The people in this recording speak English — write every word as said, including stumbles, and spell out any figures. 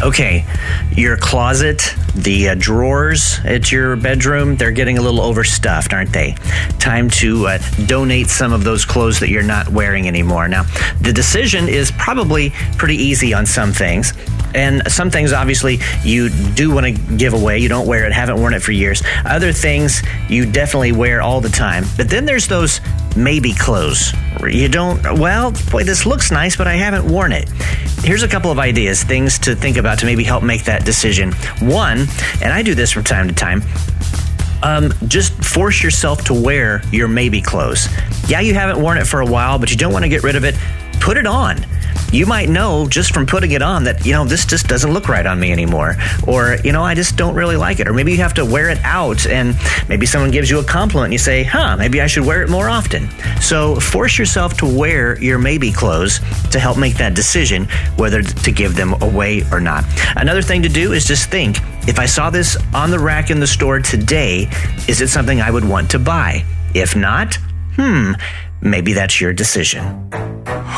Okay, your closet, the uh, drawers at your bedroom, they're getting a little overstuffed, aren't they? Time to uh, donate some of those clothes that you're not wearing anymore. Now, the decision is probably pretty easy on some things. And some things, obviously, you do want to give away. You don't wear it, haven't worn it for years. Other things you definitely wear all the time. But then there's those maybe clothes. You don't, well, boy, this looks nice, but I haven't worn it. Here's a couple of ideas, things to think about to maybe help make that decision. One, and I do this from time to time, Um, just force yourself to wear your maybe clothes. Yeah, you haven't worn it for a while, but you don't want to get rid of it. Put it on. You might know just from putting it on that, you know, this just doesn't look right on me anymore. Or, you know, I just don't really like it. Or maybe you have to wear it out and maybe someone gives you a compliment and you say, huh, maybe I should wear it more often. So force yourself to wear your maybe clothes to help make that decision whether to give them away or not. Another thing to do is just think, if I saw this on the rack in the store today, is it something I would want to buy? If not, hmm, maybe that's your decision.